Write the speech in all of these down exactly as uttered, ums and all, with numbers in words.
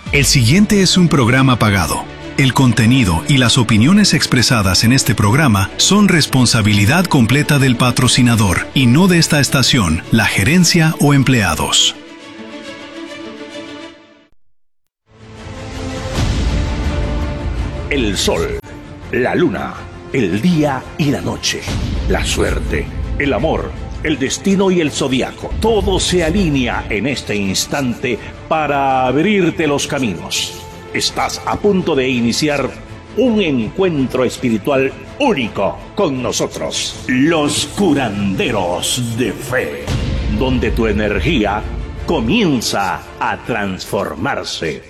El siguiente es un programa pagado. El contenido y las opiniones expresadas en este programa son responsabilidad completa del patrocinador y no de esta estación, la gerencia o empleados. El sol, la luna, el día y la noche, la suerte, el amor, el destino y el zodiaco. Todo se alinea en este instante para abrirte los caminos. Estás a punto de iniciar un encuentro espiritual único con nosotros, los curanderos de fe, donde tu energía comienza a transformarse.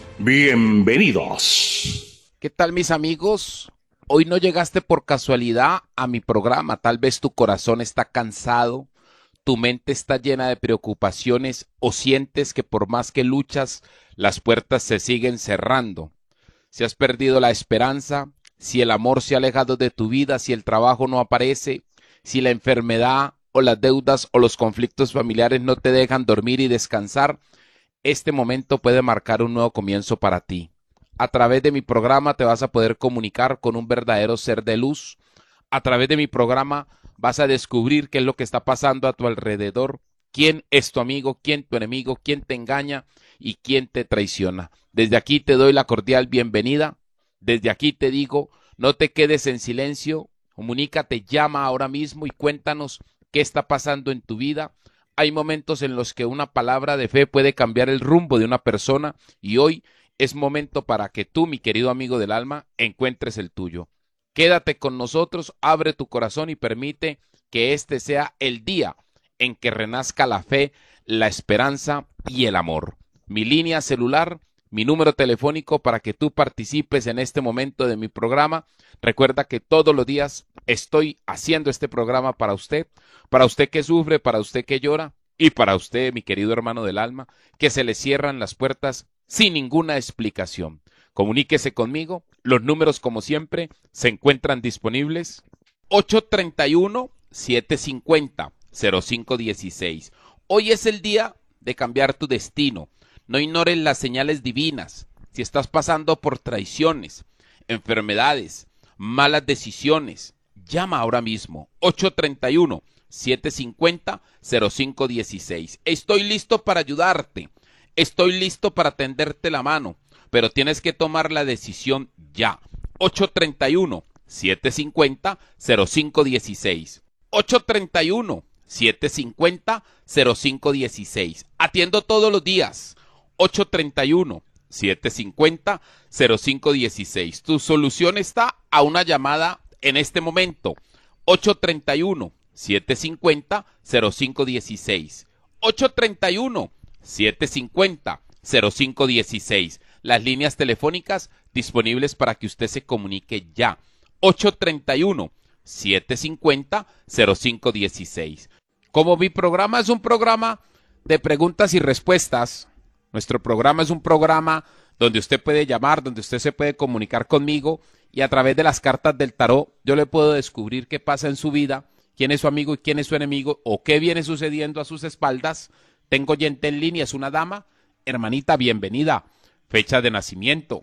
Bienvenidos. ¿Qué tal, mis amigos? Hoy no llegaste por casualidad a mi programa. Tal vez tu corazón está cansado, tu mente está llena de preocupaciones o sientes que por más que luchas, las puertas se siguen cerrando. Si has perdido la esperanza, si el amor se ha alejado de tu vida, si el trabajo no aparece, si la enfermedad o las deudas o los conflictos familiares no te dejan dormir y descansar, este momento puede marcar un nuevo comienzo para ti. A través de mi programa te vas a poder comunicar con un verdadero ser de luz. A través de mi programa vas a descubrir qué es lo que está pasando a tu alrededor, quién es tu amigo, quién tu enemigo, quién te engaña y quién te traiciona. Desde aquí te doy la cordial bienvenida. Desde aquí te digo, no te quedes en silencio, comunícate, llama ahora mismo y cuéntanos qué está pasando en tu vida. Hay momentos en los que una palabra de fe puede cambiar el rumbo de una persona y hoy es momento para que tú, mi querido amigo del alma, encuentres el tuyo. Quédate con nosotros, abre tu corazón y permite que este sea el día en que renazca la fe, la esperanza y el amor. Mi línea celular, mi número telefónico para que tú participes en este momento de mi programa. Recuerda que todos los días estoy haciendo este programa para usted, para usted que sufre, para usted que llora y para usted, mi querido hermano del alma, que se le cierran las puertas sin ninguna explicación. Comuníquese conmigo, los números como siempre se encuentran disponibles. ocho tres uno, siete cinco cero, cero cinco uno seis. Hoy es el día de cambiar tu destino. No ignores las señales divinas. Si estás pasando por traiciones, enfermedades, malas decisiones, llama ahora mismo. ocho tres uno, siete cinco cero, cero cinco uno seis. Estoy listo para ayudarte. Estoy listo para tenderte la mano, pero tienes que tomar la decisión ya. ocho tres uno, siete cinco cero, cero cinco uno seis. ocho tres uno, siete cinco cero, cero cinco uno seis. Atiendo todos los días. ocho tres uno, siete cinco cero, cero cinco uno seis. Tu solución está a una llamada en este momento. ocho tres uno, siete cinco cero, cero cinco uno seis. ocho tres uno, siete cinco cero, cero cinco uno seis. Las líneas telefónicas disponibles para que usted se comunique ya. ocho tres uno, siete cinco cero, cero cinco uno seis. Como mi programa es un programa de preguntas y respuestas, nuestro programa es un programa donde usted puede llamar, donde usted se puede comunicar conmigo y a través de las cartas del tarot yo le puedo descubrir qué pasa en su vida, quién es su amigo y quién es su enemigo o qué viene sucediendo a sus espaldas. Tengo oyente en línea, es una dama. Hermanita, bienvenida. Fecha de nacimiento.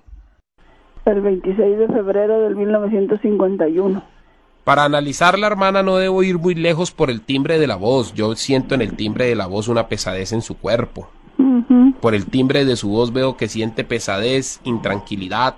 El veintiséis de febrero del mil novecientos cincuenta y uno. Para analizar la hermana no debo ir muy lejos por el timbre de la voz. Yo siento en el timbre de la voz una pesadez en su cuerpo. Uh-huh. Por el timbre de su voz veo que siente pesadez, intranquilidad.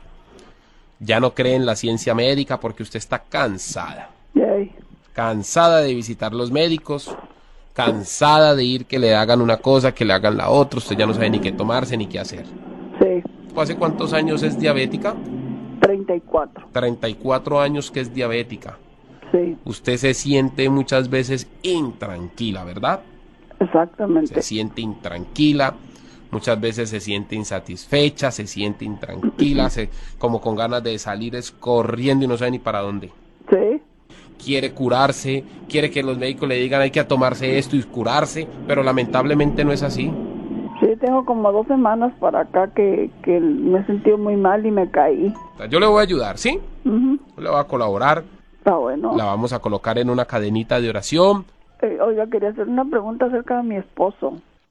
Ya no cree en la ciencia médica porque usted está cansada. Yay. Cansada de visitar los médicos. Cansada de ir que le hagan una cosa, que le hagan la otra. Usted ya no sabe ni qué tomarse ni qué hacer. Sí. ¿Hace cuántos años es diabética? treinta y cuatro. treinta y cuatro años que es diabética. Sí. Usted se siente muchas veces intranquila, ¿verdad? Exactamente. Se siente intranquila, muchas veces se siente insatisfecha, se siente intranquila, se, como con ganas de salir es corriendo y no sabe ni para dónde. Sí. Quiere curarse, quiere que los médicos le digan hay que tomarse esto y curarse, pero lamentablemente no es así. Sí, tengo como dos semanas para acá que, que me sentí muy mal y me caí. Yo le voy a ayudar, ¿sí? Uh-huh. Yo le voy a colaborar. Está bueno. La vamos a colocar en una cadenita de oración. Eh, oiga, quería hacer una pregunta acerca de mi esposo.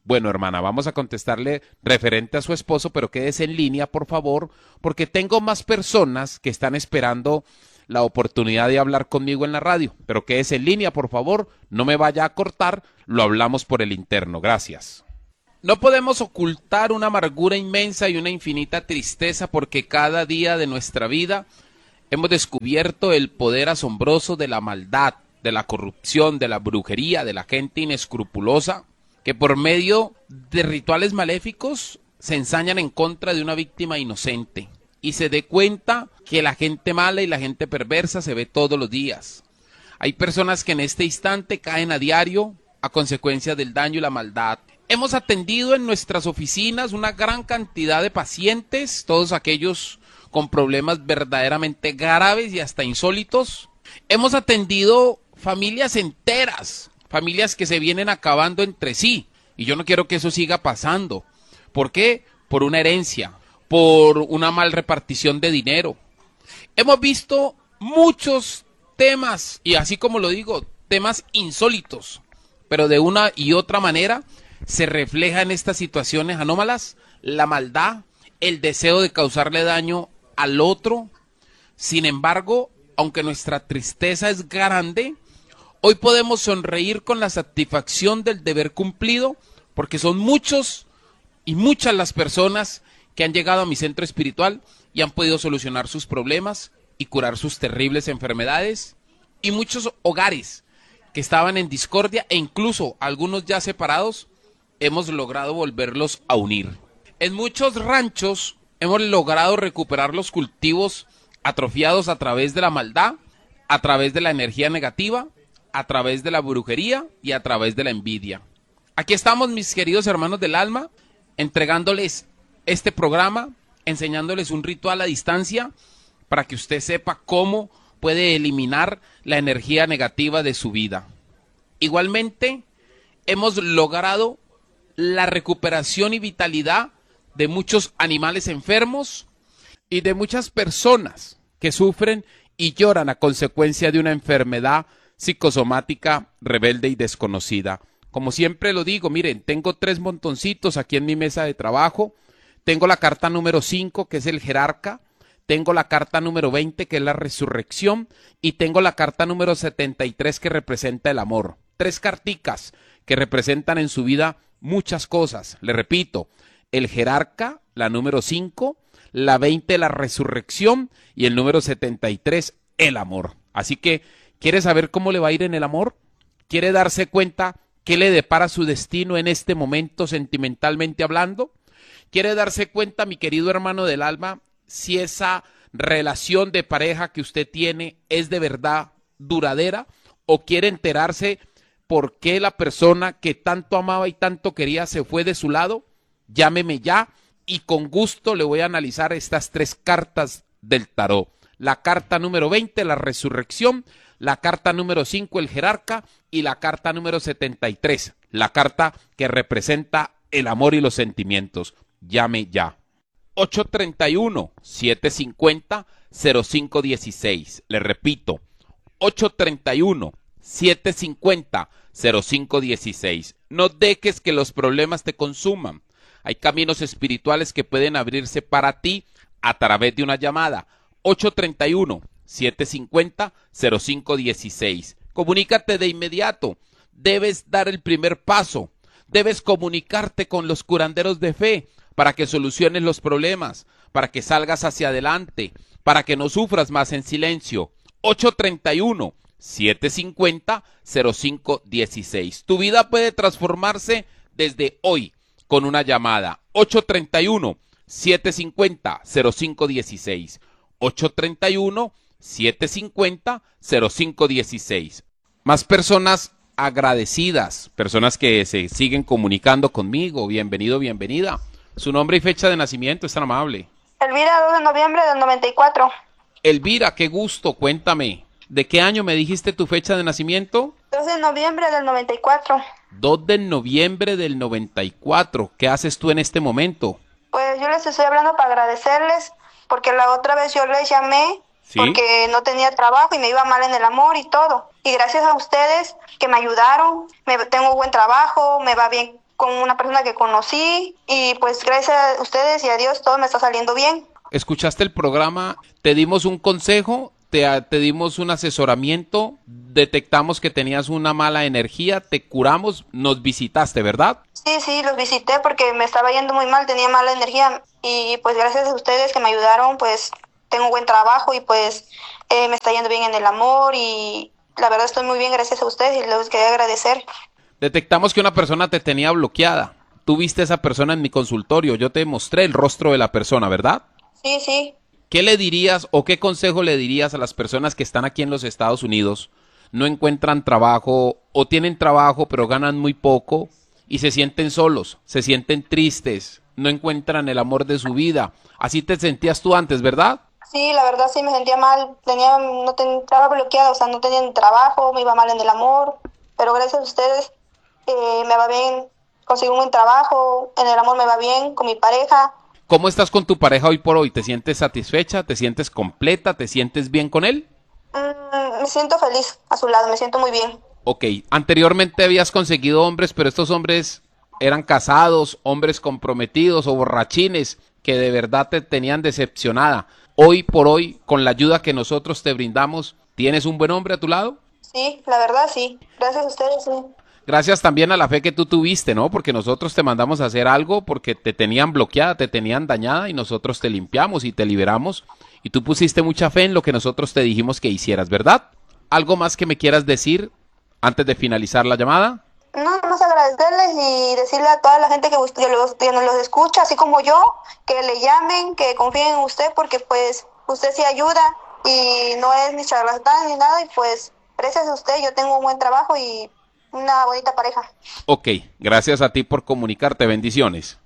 Bueno, hermana, vamos a contestarle referente a su esposo, pero quédese en línea, por favor, porque tengo más personas que están esperando la oportunidad de hablar conmigo en la radio. Pero quédese en línea, por favor, no me vaya a cortar, lo hablamos por el interno. Gracias. No podemos ocultar una amargura inmensa y una infinita tristeza porque cada día de nuestra vida hemos descubierto el poder asombroso de la maldad, de la corrupción, de la brujería, de la gente inescrupulosa que por medio de rituales maléficos se ensañan en contra de una víctima inocente y se dé cuenta que la gente mala y la gente perversa se ve todos los días. Hay personas que en este instante caen a diario a consecuencia del daño y la maldad. Hemos atendido en nuestras oficinas una gran cantidad de pacientes, todos aquellos con problemas verdaderamente graves y hasta insólitos. Hemos atendido familias enteras, familias que se vienen acabando entre sí, y yo no quiero que eso siga pasando. ¿Por qué? Por una herencia, por una mal repartición de dinero. Hemos visto muchos temas, y así como lo digo, temas insólitos, pero de una y otra manera se refleja en estas situaciones anómalas la maldad, el deseo de causarle daño al otro. Sin embargo, aunque nuestra tristeza es grande, hoy podemos sonreír con la satisfacción del deber cumplido, porque son muchos y muchas las personas que han llegado a mi centro espiritual y han podido solucionar sus problemas y curar sus terribles enfermedades, y muchos hogares que estaban en discordia e incluso algunos ya separados, hemos logrado volverlos a unir. En muchos ranchos hemos logrado recuperar los cultivos atrofiados a través de la maldad, a través de la energía negativa, a través de la brujería y a través de la envidia. Aquí estamos, mis queridos hermanos del alma, entregándoles este programa, enseñándoles un ritual a distancia para que usted sepa cómo puede eliminar la energía negativa de su vida. Igualmente, hemos logrado la recuperación y vitalidad de muchos animales enfermos y de muchas personas que sufren y lloran a consecuencia de una enfermedad psicosomática rebelde y desconocida. Como siempre lo digo, miren, tengo tres montoncitos aquí en mi mesa de trabajo. Tengo la carta número cinco, que es el jerarca. Tengo la carta número veinte, que es la resurrección. Y tengo la carta número setenta y tres, que representa el amor. Tres carticas que representan en su vida muchas cosas. Le repito, el jerarca, la número cinco, la veinte, la resurrección, y el número setenta y tres, el amor. Así que, ¿quiere saber cómo le va a ir en el amor? ¿Quiere darse cuenta qué le depara su destino en este momento sentimentalmente hablando? ¿Quiere darse cuenta, mi querido hermano del alma, si esa relación de pareja que usted tiene es de verdad duradera? ¿O quiere enterarse por qué la persona que tanto amaba y tanto quería se fue de su lado? Llámeme ya y con gusto le voy a analizar estas tres cartas del tarot. La carta número veinte, la resurrección, la carta número cinco, el jerarca, y la carta número setenta y tres, la carta que representa el amor y los sentimientos. Llame ya. ocho treinta y uno, setecientos cincuenta, cero cinco dieciséis. Le repito, ocho treinta y uno, setecientos cincuenta, cero cinco dieciséis. No dejes que los problemas te consuman. Hay caminos espirituales que pueden abrirse para ti a través de una llamada. ocho treinta y uno, setecientos cincuenta, cero cinco dieciséis. Comunícate de inmediato. Debes dar el primer paso. Debes comunicarte con los curanderos de fe para que soluciones los problemas, para que salgas hacia adelante, para que no sufras más en silencio. ocho treinta y uno, setecientos cincuenta, cero cinco dieciséis. Tu vida puede transformarse desde hoy con una llamada. ocho treinta y uno, setecientos cincuenta, cero cinco dieciséis. ocho treinta y uno, setecientos cincuenta, cero cinco dieciséis. Más personas agradecidas, personas que se siguen comunicando conmigo. Bienvenido, bienvenida. Su nombre y fecha de nacimiento, es tan amable. Elvira, dos de noviembre del noventa y cuatro. Elvira, qué gusto, cuéntame. ¿De qué año me dijiste tu fecha de nacimiento? dos de noviembre del noventa y cuatro. dos de noviembre del noventa y cuatro. ¿Qué haces tú en este momento? Pues yo les estoy hablando para agradecerles, porque la otra vez yo les llamé, ¿sí?, porque no tenía trabajo y me iba mal en el amor y todo. Y gracias a ustedes que me ayudaron, me tengo buen trabajo, me va bien con una persona que conocí y pues gracias a ustedes y a Dios todo me está saliendo bien. ¿Escuchaste el programa? Te dimos un consejo, te, te dimos un asesoramiento, detectamos que tenías una mala energía, te curamos, nos visitaste, ¿verdad? Sí, sí, los visité porque me estaba yendo muy mal, tenía mala energía y pues gracias a ustedes que me ayudaron, pues tengo buen trabajo y pues eh, me está yendo bien en el amor y la verdad estoy muy bien gracias a ustedes y les quería agradecer. Detectamos que una persona te tenía bloqueada. Tú viste a esa persona en mi consultorio, yo te mostré el rostro de la persona, ¿verdad? Sí, sí. ¿Qué le dirías o qué consejo le dirías a las personas que están aquí en los Estados Unidos, no encuentran trabajo o tienen trabajo pero ganan muy poco y se sienten solos, se sienten tristes, no encuentran el amor de su vida? Así te sentías tú antes, ¿verdad? Sí, la verdad sí me sentía mal, tenía, no ten, estaba bloqueada, o sea, no tenía trabajo, me iba mal en el amor, pero gracias a ustedes eh, me va bien, consigo un buen trabajo, en el amor me va bien, con mi pareja. ¿Cómo estás con tu pareja hoy por hoy? ¿Te sientes satisfecha? ¿Te sientes completa? ¿Te sientes bien con él? Mm, me siento feliz a su lado, me siento muy bien. Ok, anteriormente habías conseguido hombres, pero estos hombres eran casados, hombres comprometidos o borrachines que de verdad te tenían decepcionada. Hoy por hoy, con la ayuda que nosotros te brindamos, ¿tienes un buen hombre a tu lado? Sí, la verdad sí, gracias a ustedes sí. Gracias también a la fe que tú tuviste, ¿no? Porque nosotros te mandamos a hacer algo porque te tenían bloqueada, te tenían dañada y nosotros te limpiamos y te liberamos. Y tú pusiste mucha fe en lo que nosotros te dijimos que hicieras, ¿verdad? ¿Algo más que me quieras decir antes de finalizar la llamada? No, nada más agradecerles y decirle a toda la gente que, que, los, que nos los escucha, así como yo, que le llamen, que confíen en usted porque pues usted sí ayuda y no es ni charlatán ni nada y pues gracias a usted yo tengo un buen trabajo y una bonita pareja. Ok, gracias a ti por comunicarte, bendiciones.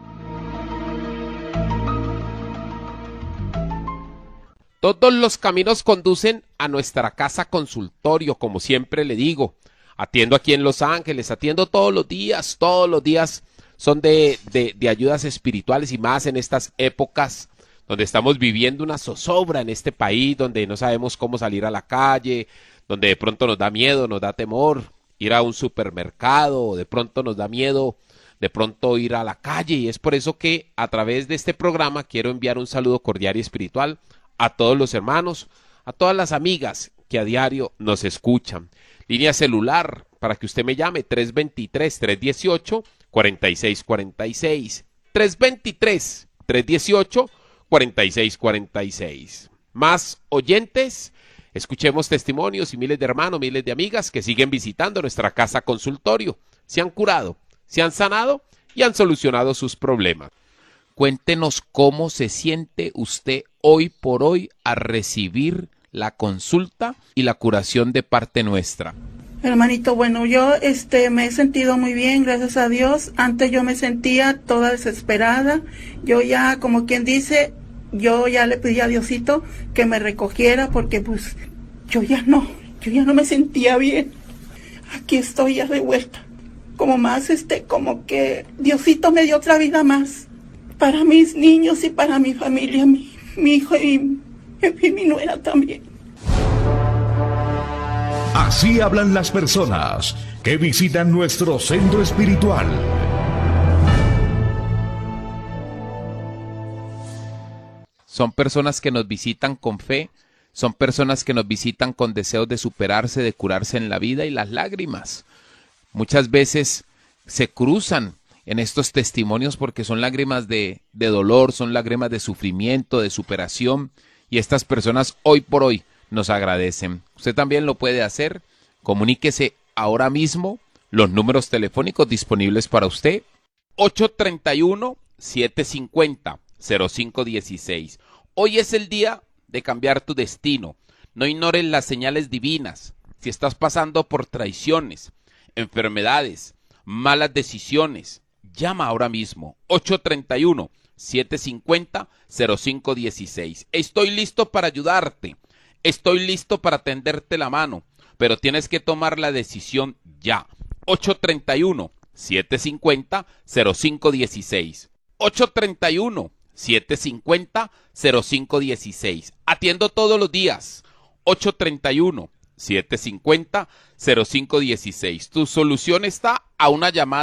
Todos los caminos conducen a nuestra casa consultorio, como siempre le digo. Atiendo aquí en Los Ángeles, atiendo todos los días, todos los días son de, de, de ayudas espirituales y más en estas épocas donde estamos viviendo una zozobra en este país, donde no sabemos cómo salir a la calle, donde de pronto nos da miedo, nos da temor ir a un supermercado, de pronto nos da miedo, de pronto ir a la calle, y es por eso que a través de este programa quiero enviar un saludo cordial y espiritual a todos los hermanos, a todas las amigas que a diario nos escuchan. Línea celular para que usted me llame, tres dos tres, tres uno ocho, cuatro seis cuatro seis, tres dos tres, tres uno ocho, cuatro seis cuatro seis. Más oyentes, escuchemos testimonios y miles de hermanos, miles de amigas que siguen visitando nuestra casa consultorio. Se han curado, se han sanado y han solucionado sus problemas. Cuéntenos cómo se siente usted hoy por hoy a recibir la consulta y la curación de parte nuestra. Hermanito, bueno, yo este me he sentido muy bien, gracias a Dios. Antes yo me sentía toda desesperada. Yo ya, como quien dice, yo ya le pedí a Diosito que me recogiera porque pues yo ya no, yo ya no me sentía bien. Aquí estoy ya de vuelta. Como más, este, como que Diosito me dio otra vida más para mis niños y para mi familia, mi, mi hijo y, y mi nuera también. Así hablan las personas que visitan nuestro centro espiritual. Son personas que nos visitan con fe, son personas que nos visitan con deseos de superarse, de curarse en la vida y las lágrimas. Muchas veces se cruzan en estos testimonios porque son lágrimas de, de dolor, son lágrimas de sufrimiento, de superación, y estas personas hoy por hoy nos agradecen. Usted también lo puede hacer. Comuníquese ahora mismo. Los números telefónicos disponibles para usted: ocho tres uno, siete cinco cero, cero cinco uno seis. Hoy es el día de cambiar tu destino. No ignores las señales divinas. Si estás pasando por traiciones, enfermedades, malas decisiones, llama ahora mismo. ocho tres uno, siete cinco cero, cero cinco uno seis. Estoy listo para ayudarte. Estoy listo para tenderte la mano, pero tienes que tomar la decisión ya. ocho tres uno, siete cinco cero, cero cinco uno seis. ocho tres uno, siete cinco cero, cero cinco uno seis. Atiendo todos los días. ocho tres uno, siete cinco cero, cero cinco uno seis. Tu solución está a una llamada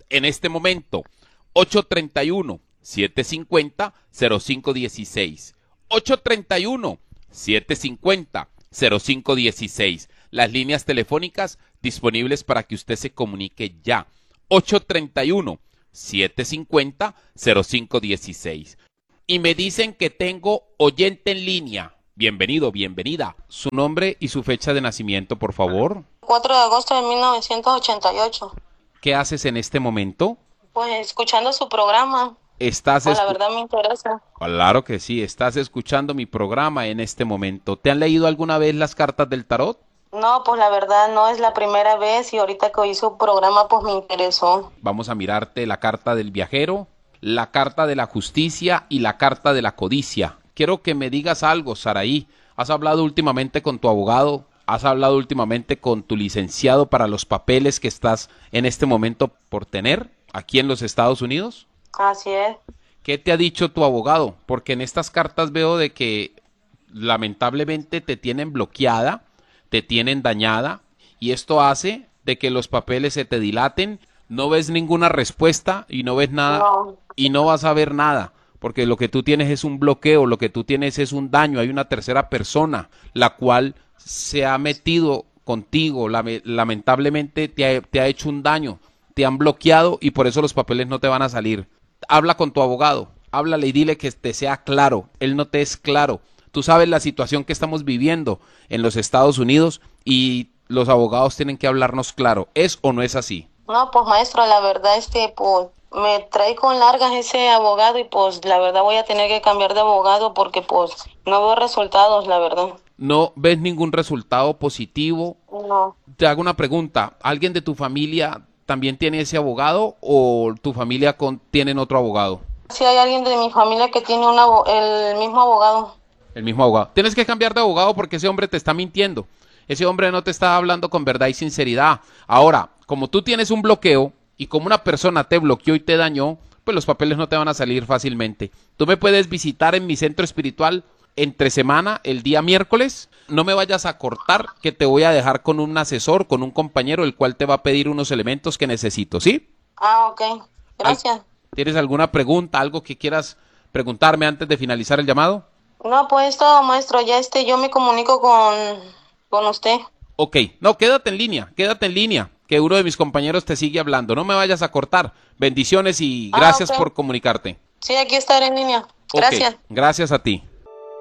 en este momento. ocho treinta y uno, siete cincuenta, cero cinco dieciséis. ocho treinta y uno, siete cincuenta, cero cinco dieciséis. Las líneas telefónicas disponibles para que usted se comunique ya. ocho treinta y uno, siete cincuenta, cero cinco dieciséis. Y me dicen que tengo oyente en línea. Bienvenido, bienvenida. Su nombre y su fecha de nacimiento, por favor. cuatro de agosto de mil novecientos ochenta y ocho. ¿Qué haces en este momento? Pues escuchando su programa. Estás Pues la escu- verdad me interesa. Claro que sí, estás escuchando mi programa en este momento. ¿Te han leído alguna vez las cartas del tarot? No, pues la verdad no es la primera vez y ahorita que oí su programa pues me interesó. Vamos a mirarte la carta del viajero, la carta de la justicia y la carta de la codicia. Quiero que me digas algo, Saraí. ¿Has hablado últimamente con tu abogado? ¿Has hablado últimamente con tu licenciado para los papeles que estás en este momento por tener aquí en los Estados Unidos? Así es. ¿Qué te ha dicho tu abogado? Porque en estas cartas veo de que lamentablemente te tienen bloqueada, te tienen dañada, y esto hace de que los papeles se te dilaten, no ves ninguna respuesta y no ves nada No. y no vas a ver nada, porque lo que tú tienes es un bloqueo, lo que tú tienes es un daño, hay una tercera persona la cual se ha metido contigo, lame- lamentablemente te ha, te ha hecho un daño, te han bloqueado y por eso los papeles no te van a salir. Habla con tu abogado, háblale y dile que te sea claro, él no te es claro. Tú sabes la situación que estamos viviendo en los Estados Unidos y los abogados tienen que hablarnos claro, ¿es o no es así? No, pues maestro, la verdad este pues me trae con largas ese abogado y pues la verdad voy a tener que cambiar de abogado porque pues no veo resultados, la verdad. ¿No ves ningún resultado positivo? No. Te hago una pregunta, ¿alguien de tu familia también tiene ese abogado o tu familia con, tienen otro abogado? Si hay alguien de mi familia que tiene un abo- el mismo abogado. El mismo abogado. Tienes que cambiar de abogado porque ese hombre te está mintiendo. Ese hombre no te está hablando con verdad y sinceridad. Ahora, como tú tienes un bloqueo y como una persona te bloqueó y te dañó, pues los papeles no te van a salir fácilmente. Tú me puedes visitar en mi centro espiritual entre semana, el día miércoles. No me vayas a cortar, que te voy a dejar con un asesor, con un compañero, el cual te va a pedir unos elementos que necesito, ¿sí? Ah, ok. Gracias. ¿Tienes alguna pregunta, algo que quieras preguntarme antes de finalizar el llamado? No, pues todo, maestro, ya este, yo me comunico con, con usted. Ok, no, quédate en línea, quédate en línea, que uno de mis compañeros te sigue hablando. No me vayas a cortar. Bendiciones y Ah, gracias ok. por comunicarte. Sí, aquí estaré en línea. Gracias. Ok, gracias a ti.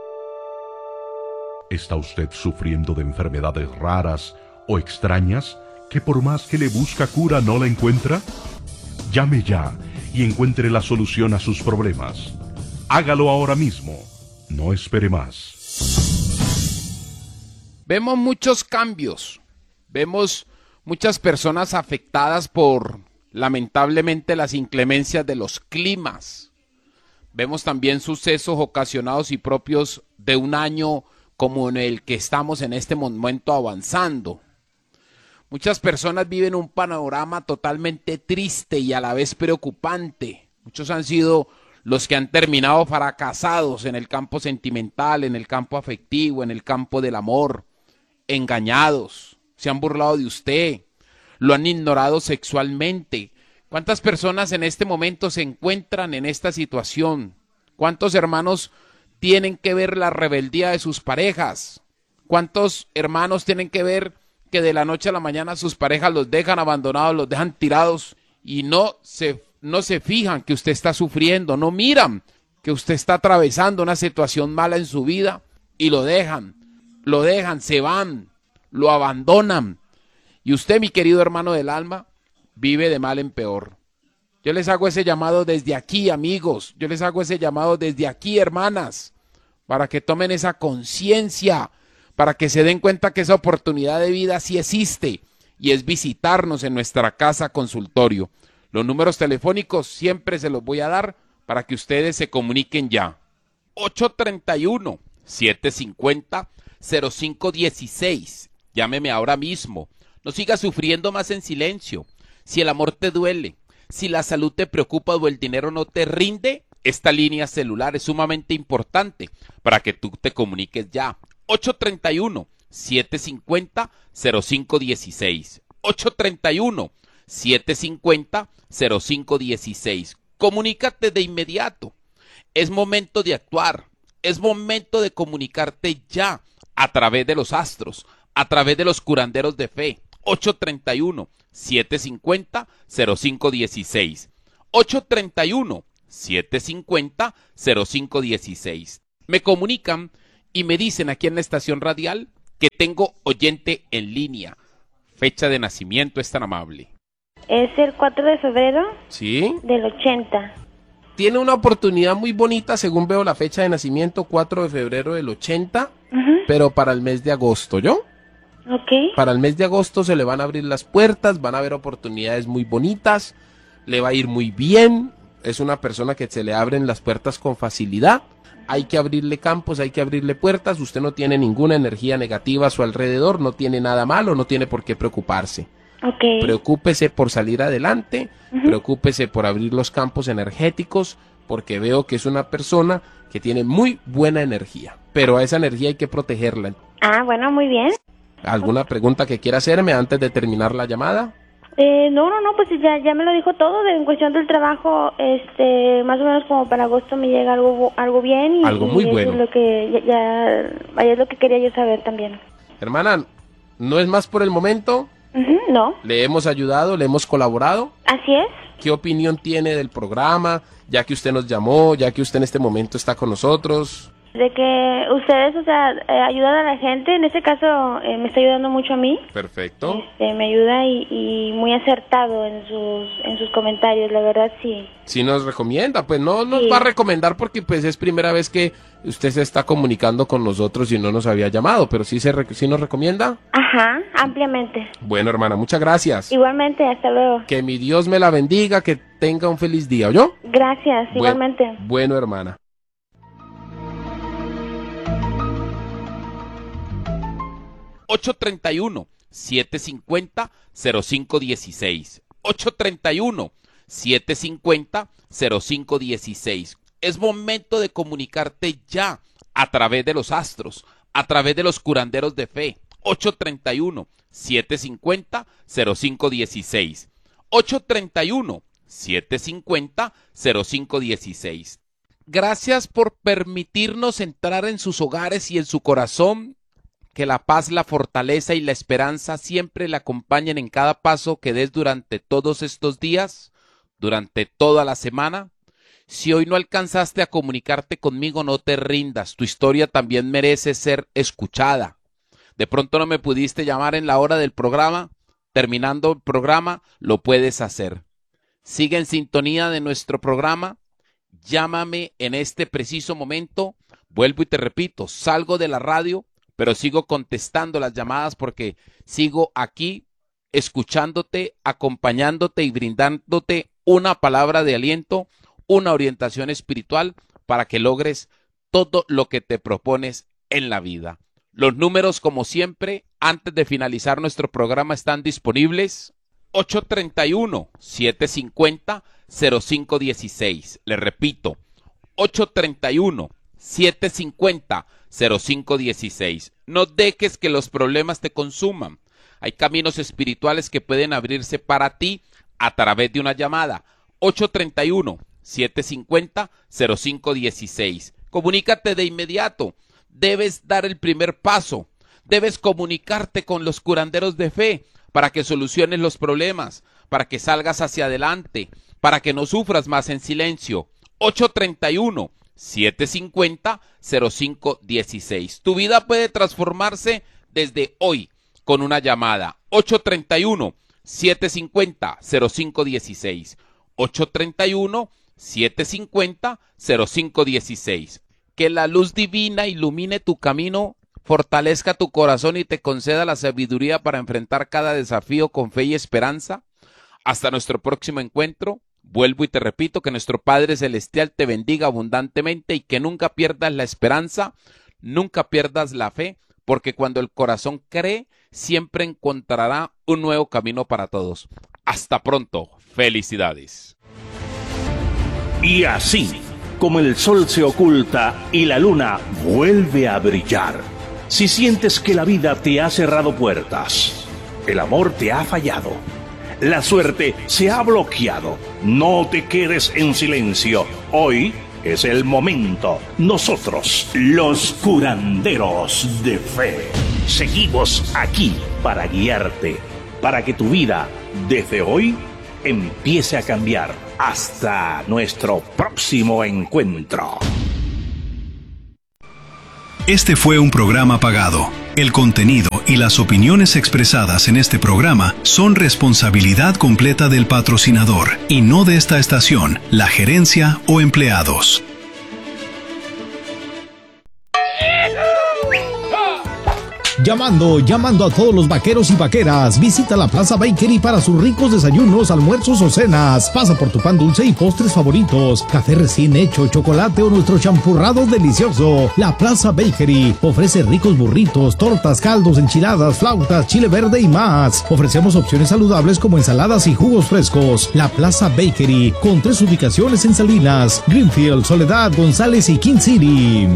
¿Está usted sufriendo de enfermedades raras o extrañas que por más que le busca cura no la encuentra? Llame ya y encuentre la solución a sus problemas. Hágalo ahora mismo. No espere más. Vemos muchos cambios, vemos muchas personas afectadas por, lamentablemente, las inclemencias de los climas. Vemos también sucesos ocasionados y propios de un año como en el que estamos en este momento avanzando. Muchas personas viven un panorama totalmente triste y a la vez preocupante. Muchos han sido los que han terminado fracasados en el campo sentimental, en el campo afectivo, en el campo del amor, engañados, se han burlado de usted, lo han ignorado sexualmente. ¿Cuántas personas en este momento se encuentran en esta situación? ¿Cuántos hermanos tienen que ver la rebeldía de sus parejas? ¿Cuántos hermanos tienen que ver que de la noche a la mañana sus parejas los dejan abandonados, los dejan tirados y no se, no se fijan que usted está sufriendo, no miran que usted está atravesando una situación mala en su vida y lo dejan, lo dejan, se van, lo abandonan? Y usted, mi querido hermano del alma, vive de mal en peor. Yo les hago ese llamado desde aquí, amigos. Yo les hago ese llamado desde aquí, hermanas, para que tomen esa conciencia, para que se den cuenta que esa oportunidad de vida sí existe y es visitarnos en nuestra casa consultorio. Los números telefónicos siempre se los voy a dar para que ustedes se comuniquen ya. ocho treinta y uno, siete cincuenta, cero cinco dieciséis. Llámeme ahora mismo. No sigas sufriendo más en silencio. Si el amor te duele, si la salud te preocupa o el dinero no te rinde, esta línea celular es sumamente importante para que tú te comuniques ya. ocho treinta y uno, siete cincuenta, cero cinco dieciséis. ocho treinta y uno, siete cinco cero, cero cinco uno seis. Comunícate de inmediato. Es momento de actuar. Es momento de comunicarte ya a través de los astros, a través de los curanderos de fe. ocho tres uno, siete cinco cero, cero cinco uno seis. ocho tres uno, siete cinco cero, cero cinco uno seis. Me comunican y me dicen aquí en la estación radial que tengo oyente en línea. Fecha de nacimiento, es tan amable. Es el cuatro de febrero ¿Sí? del ochenta. Tiene una oportunidad muy bonita, según veo la fecha de nacimiento, cuatro de febrero del ochenta, Uh-huh. pero para el mes de agosto, ¿yo? Ok. Para el mes de agosto se le van a abrir las puertas, van a haber oportunidades muy bonitas, le va a ir muy bien, es una persona que se le abren las puertas con facilidad, hay que abrirle campos, hay que abrirle puertas, usted no tiene ninguna energía negativa a su alrededor, no tiene nada malo, no tiene por qué preocuparse. Ok. Preocúpese por salir adelante, Ujú. preocúpese por abrir los campos energéticos, porque veo que es una persona que tiene muy buena energía, pero a esa energía hay que protegerla. Ah, bueno, muy bien. ¿Alguna pregunta que quiera hacerme antes de terminar la llamada? Eh, no, no, no, pues ya, ya me lo dijo todo. De, en cuestión del trabajo, este, más o menos como para agosto me llega algo, algo bien. Y, Algo muy y eso bueno. es lo que ya, ya, vaya, es lo que quería yo saber también. Hermana, no es más por el momento, Ujú, no, le hemos ayudado, le hemos colaborado. así es. ¿Qué opinión tiene del programa? Ya que usted nos llamó, ya que usted en este momento está con nosotros. De que ustedes, o sea, eh, ayudan a la gente. En este caso, eh, me está ayudando mucho a mí. Perfecto. Este, me ayuda y, y muy acertado en sus, en sus comentarios, la verdad sí. Si nos recomienda, pues no nos Sí. va a recomendar porque pues es primera vez que usted se está comunicando con nosotros y no nos había llamado, pero sí, se rec- sí nos recomienda. Ajá, ampliamente. Bueno, hermana, muchas gracias. Igualmente, hasta luego. Que mi Dios me la bendiga, que tenga un feliz día, ¿oyó? Gracias, Buen- igualmente. Bueno, hermana. ocho tres uno, siete cinco cero, cero cinco uno seis. ocho tres uno, siete cinco cero, cero cinco uno seis. Es momento de comunicarte ya a través de los astros, a través de los curanderos de fe. ocho tres uno, siete cinco cero, cero cinco uno seis. ocho tres uno, siete cinco cero, cero cinco uno seis. Gracias por permitirnos entrar en sus hogares y en su corazón. Que la paz, la fortaleza y la esperanza siempre le acompañen en cada paso que des durante todos estos días, durante toda la semana. Si hoy no alcanzaste a comunicarte conmigo, no te rindas. Tu historia también merece ser escuchada. De pronto no me pudiste llamar en la hora del programa. Terminando el programa, lo puedes hacer. Sigue en sintonía de nuestro programa. Llámame en este preciso momento. Vuelvo y te repito, salgo de la radio, pero sigo contestando las llamadas porque sigo aquí escuchándote, acompañándote y brindándote una palabra de aliento, una orientación espiritual para que logres todo lo que te propones en la vida. Los números, como siempre, antes de finalizar nuestro programa están disponibles. ocho tres uno, siete cinco cero, cero cinco uno seis. Le repito, ocho tres uno, siete cinco cero, cero cinco uno seis. No dejes que los problemas te consuman. Hay caminos espirituales que pueden abrirse para ti a través de una llamada. ocho tres uno, siete cinco cero, cero cinco uno seis. Comunícate de inmediato. Debes dar el primer paso. Debes comunicarte con los curanderos de fe para que soluciones los problemas, para que salgas hacia adelante, para que no sufras más en silencio. ocho tres uno, siete cinco cero, cero cinco uno seis. Tu vida puede transformarse desde hoy con una llamada. ocho tres uno, siete cinco cero, cero cinco uno seis. ocho tres uno, siete cinco cero, cero cinco uno seis. Que la luz divina ilumine tu camino, fortalezca tu corazón y te conceda la sabiduría para enfrentar cada desafío con fe y esperanza. Hasta nuestro próximo encuentro. Vuelvo y te repito que nuestro Padre Celestial te bendiga abundantemente y que nunca pierdas la esperanza, nunca pierdas la fe, porque cuando el corazón cree, siempre encontrará un nuevo camino para todos. Hasta pronto. Felicidades. Y así, como el sol se oculta y la luna vuelve a brillar, si sientes que la vida te ha cerrado puertas, el amor te ha fallado, La suerte se ha bloqueado. No te quedes en silencio. Hoy es el momento. Nosotros, los curanderos de fe, seguimos aquí para guiarte, para que tu vida, desde hoy, empiece a cambiar. Hasta nuestro próximo encuentro. Este fue un programa pagado. El contenido y las opiniones expresadas en este programa son responsabilidad completa del patrocinador y no de esta estación, la gerencia o empleados. Llamando, llamando a todos los vaqueros y vaqueras. Visita la Plaza Bakery para sus ricos desayunos, almuerzos o cenas. Pasa por tu pan dulce y postres favoritos. Café recién hecho, chocolate o nuestro champurrado delicioso. La Plaza Bakery ofrece ricos burritos, tortas, caldos, enchiladas, flautas, chile verde y más. Ofrecemos opciones saludables como ensaladas y jugos frescos. La Plaza Bakery, con tres ubicaciones en Salinas, Greenfield, Soledad, González y King City.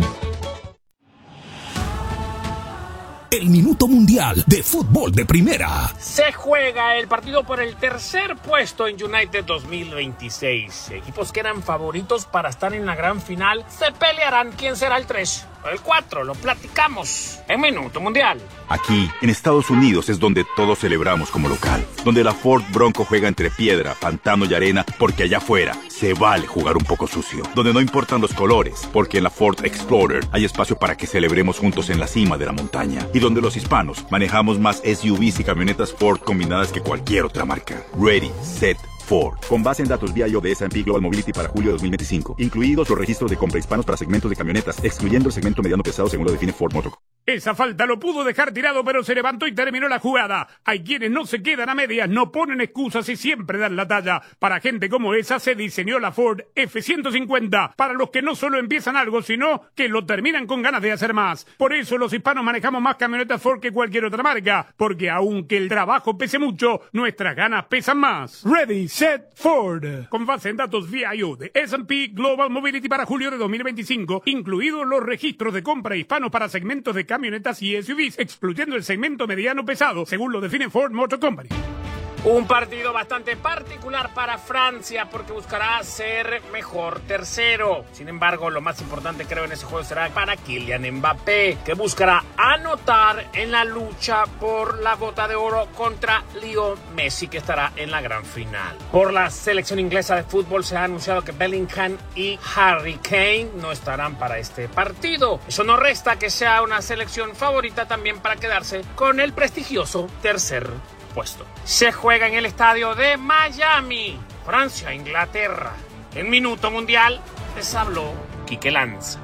El Minuto Mundial de Fútbol de Primera. Se juega el partido por el tercer puesto en United dos mil veintiséis. Equipos que eran favoritos para estar en la gran final se pelearán quién será el tres o el cuatro. Lo platicamos en Minuto Mundial. Aquí, en Estados Unidos, es donde todos celebramos como local. Donde la Ford Bronco juega entre piedra, pantano y arena, porque allá afuera se vale jugar un poco sucio. Donde no importan los colores, porque en la Ford Explorer hay espacio para que celebremos juntos en la cima de la montaña. Y donde los hispanos manejamos más S U Vs y camionetas Ford combinadas que cualquier otra marca. Ready, set, Ford. Con base en datos V I O de S and P Global Mobility para julio de dos mil veinticinco, incluidos los registros de compra hispanos para segmentos de camionetas, excluyendo el segmento mediano pesado según lo define Ford Motor. Esa falta lo pudo dejar tirado, pero se levantó y terminó la jugada. Hay quienes no se quedan a medias, no ponen excusas y siempre dan la talla. Para gente como esa se diseñó la Ford F ciento cincuenta, para los que no solo empiezan algo, sino que lo terminan con ganas de hacer más. Por eso los hispanos manejamos más camionetas Ford que cualquier otra marca, porque aunque el trabajo pese mucho, nuestras ganas pesan más. Ready, set, Ford. Con base en datos V I O de S and P Global Mobility para julio de dos mil veinticinco, incluidos los registros de compra hispanos para segmentos de camionetas y S U Vs, excluyendo el segmento mediano pesado, según lo define Ford Motor Company. Un partido bastante particular para Francia porque buscará ser mejor tercero. Sin embargo, lo más importante creo en ese juego será para Kylian Mbappé, que buscará anotar en la lucha por la bota de oro contra Leo Messi, que estará en la gran final. Por la selección inglesa de fútbol se ha anunciado que Bellingham y Harry Kane no estarán para este partido. Eso no resta que sea una selección favorita también para quedarse con el prestigioso tercer puesto. Se juega en el estadio de Miami, Francia, Inglaterra. En Minuto Mundial les habló Quique Lanza.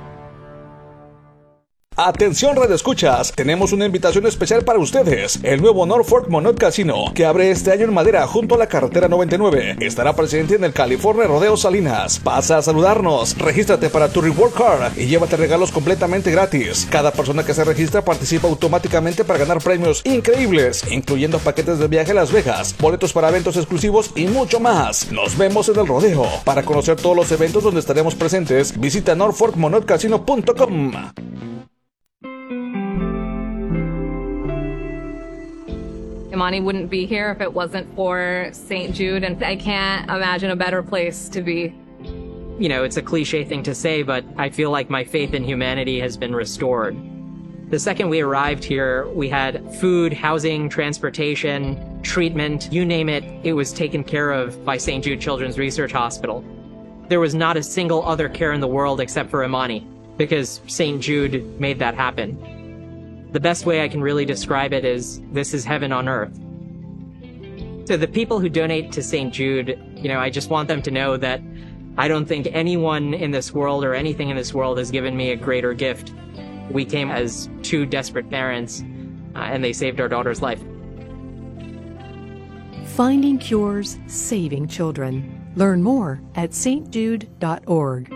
Atención radioescuchas, tenemos una invitación especial para ustedes. El nuevo Norfolk Monot Casino, que abre este año en Madera junto a la carretera noventa y nueve, estará presente en el California Rodeo Salinas. Pasa a saludarnos, regístrate para tu Reward Card y llévate regalos completamente gratis. Cada persona que se registra participa automáticamente para ganar premios increíbles, incluyendo paquetes de viaje a Las Vegas, boletos para eventos exclusivos y mucho más. Nos vemos en el rodeo. Para conocer todos los eventos donde estaremos presentes, visita norfolk monot casino punto com. Imani wouldn't be here if it wasn't for Saint Jude, and I can't imagine a better place to be. You know, it's a cliche thing to say, but I feel like my faith in humanity has been restored. The second we arrived here, we had food, housing, transportation, treatment, you name it, it was taken care of by Saint Jude Children's Research Hospital. There was not a single other care in the world except for Imani, because Saint Jude made that happen. The best way I can really describe it is, this is heaven on earth. So the people who donate to Saint Jude, you know, I just want them to know that I don't think anyone in this world or anything in this world has given me a greater gift. We came as two desperate parents, uh, and they saved our daughter's life. Finding cures, saving children. Learn more at s t jude dot org.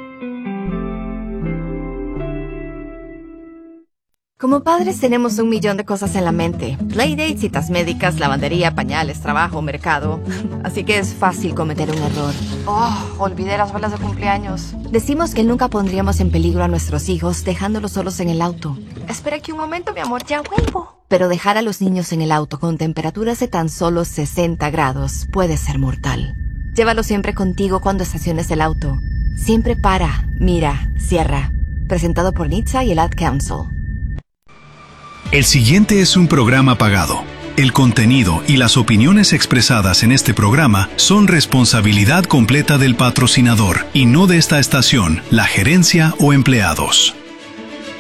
Como padres tenemos un millón de cosas en la mente. Playdates, citas médicas, lavandería, pañales, trabajo, mercado. Así que es fácil cometer un error. Oh, olvidé las velas de cumpleaños. Decimos que nunca pondríamos en peligro a nuestros hijos dejándolos solos en el auto. Espera aquí un momento, mi amor, ya vuelvo. Pero dejar a los niños en el auto con temperaturas de tan solo sesenta grados puede ser mortal. Llévalo siempre contigo cuando estaciones el auto. Siempre para, mira, cierra. Presentado por N H T S A y el Ad Council. El siguiente es un programa pagado. El contenido y las opiniones expresadas en este programa son responsabilidad completa del patrocinador y no de esta estación, la gerencia o empleados.